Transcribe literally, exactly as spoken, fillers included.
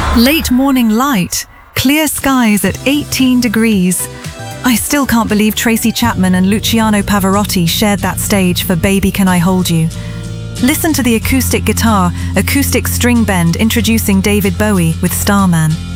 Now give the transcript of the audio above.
Late morning light, clear skies at eighteen degrees. I still can't believe Tracy Chapman and Luciano Pavarotti shared that stage for Baby Can I Hold You. Listen to the acoustic guitar, acoustic string bend introducing David Bowie with Starman.